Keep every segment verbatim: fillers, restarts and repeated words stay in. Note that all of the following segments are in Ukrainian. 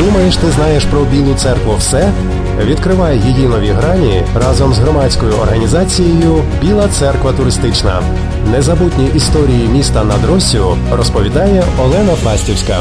Думаєш, ти знаєш про Білу церкву все? Відкривай її нові грані разом з громадською організацією «Біла церква туристична». Незабутні історії міста над Россю розповідає Олена Фастівська.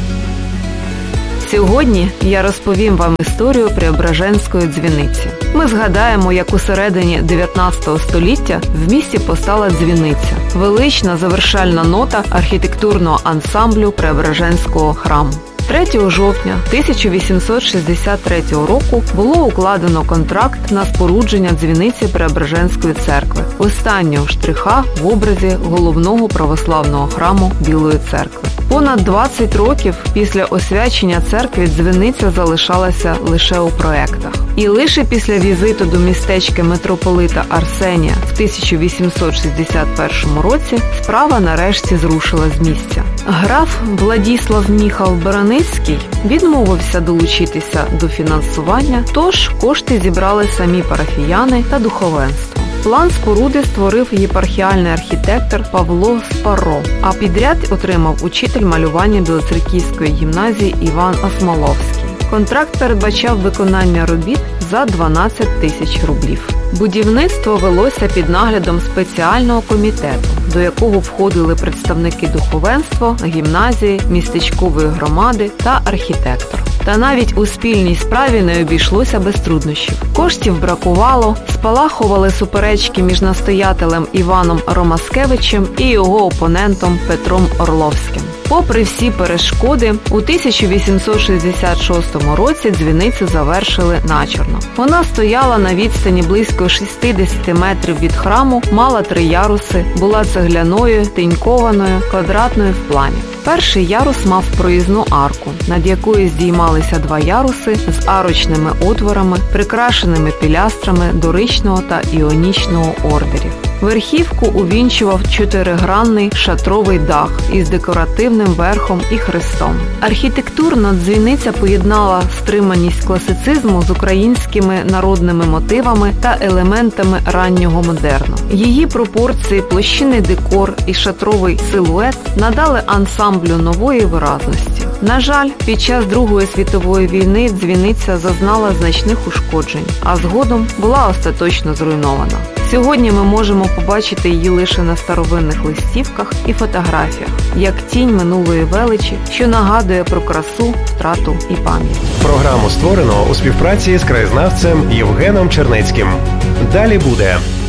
Сьогодні я розповім вам історію Преображенської дзвіниці. Ми згадаємо, як у середині дев'ятнадцятого століття в місті постала дзвіниця – велична завершальна нота архітектурного ансамблю Преображенського храму. третього жовтня тисяча вісімсот шістдесят третього року було укладено контракт на спорудження дзвіниці Преображенської церкви, останнього штриха в образі головного православного храму Білої церкви. Понад двадцять років після освячення церкви дзвіниця залишалася лише у проектах. І лише після візиту до містечка митрополита Арсенія в тисяча вісімсот шістдесят першому році справа нарешті зрушила з місця. Граф Владіслав Міхал Бараницький відмовився долучитися до фінансування, тож кошти зібрали самі парафіяни та духовенство. План споруди створив єпархіальний архітектор Павло Спарро, а підряд отримав учитель малювання Білоцерківської гімназії Іван Осмоловський. Контракт передбачав виконання робіт за дванадцять тисяч рублів. Будівництво велося під наглядом спеціального комітету, до якого входили представники духовенства, гімназії, містечкової громади та архітектор. Та навіть у спільній справі не обійшлося без труднощів. Коштів бракувало, спалахували суперечки між настоятелем Іваном Ромаскевичем і його опонентом Петром Орловським. Попри всі перешкоди, у тисяча вісімсот шістдесят шостому році дзвіницю завершили начерно. Вона стояла на відстані близько шістдесят метрів від храму, мала три яруси, була цегляною, тинькованою, квадратною в плані. Перший ярус мав проїзну арку, над якою здіймалися два яруси з арочними отворами, прикрашеними пілястрами доричного та іонічного ордерів. Верхівку увінчував чотиригранний шатровий дах із декоративним верхом і хрестом. Архітектурно дзвіниця поєднала стриманість класицизму з українськими народними мотивами та елементами раннього модерну. Її пропорції, площинний декор і шатровий силует надали ансамблю нової виразності. На жаль, під час Другої світової війни дзвіниця зазнала значних ушкоджень, а згодом була остаточно зруйнована. Сьогодні ми можемо побачити її лише на старовинних листівках і фотографіях, як тінь минулої величі, що нагадує про красу, втрату і пам'ять. Програму створено у співпраці з краєзнавцем Євгеном Чернецьким. Далі буде.